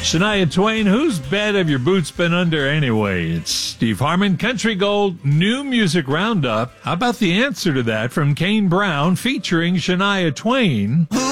Shania Twain, whose bed have your boots been under anyway? It's Steve Harmon, Country Gold, New Music Roundup. How about the answer to that from Kane Brown featuring Shania Twain?